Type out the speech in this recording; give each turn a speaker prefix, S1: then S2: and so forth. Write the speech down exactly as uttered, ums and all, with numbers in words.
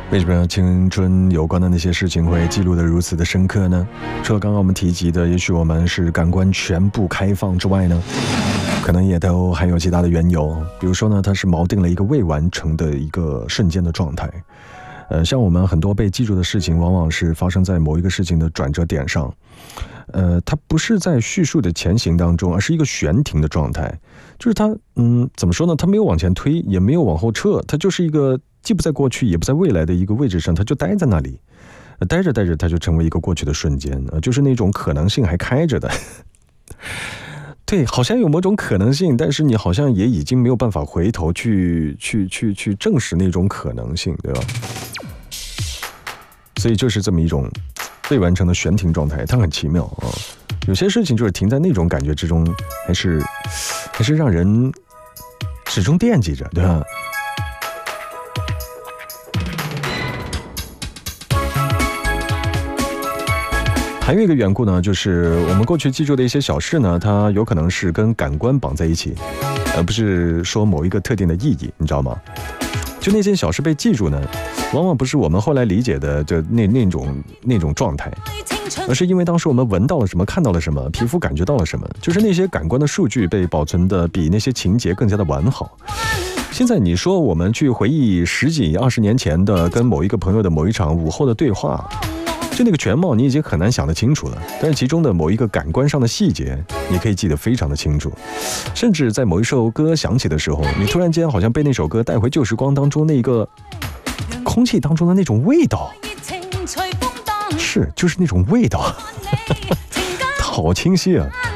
S1: 为什么青春有关的那些事情会记录得如此的深刻呢？除了刚刚我们提及的，也许我们是感官全部开放之外呢，可能也都还有其他的缘由。比如说呢，它是锚定了一个未完成的一个瞬间的状态。呃，像我们很多被记住的事情，往往是发生在某一个事情的转折点上。呃，它不是在叙述的前行当中，而是一个悬停的状态。就是它，嗯，怎么说呢？它没有往前推，也没有往后撤，它就是一个既不在过去，也不在未来的一个位置上，它就待在那里。呃、待着待着，它就成为一个过去的瞬间，呃，就是那种可能性还开着的。对，好像有某种可能性，但是你好像也已经没有办法回头去去去去证实那种可能性，对吧？所以就是这么一种未完成的悬停状态，它很奇妙啊。有些事情就是停在那种感觉之中，还是还是让人始终惦记着，对吧？还有一个缘故呢，就是我们过去记住的一些小事呢，它有可能是跟感官绑在一起，而不是说某一个特定的意义，你知道吗？就那件小事被记住呢，往往不是我们后来理解的就那那种那种状态，而是因为当时我们闻到了什么，看到了什么，皮肤感觉到了什么，就是那些感官的数据被保存的比那些情节更加的完好。现在你说我们去回忆十几二十年前的跟某一个朋友的某一场午后的对话，就那个全貌你已经很难想得清楚了，但是其中的某一个感官上的细节你可以记得非常的清楚，甚至在某一首歌响起的时候，你突然间好像被那首歌带回旧时光当中那个空气当中的那种味道，是就是那种味道好清晰啊。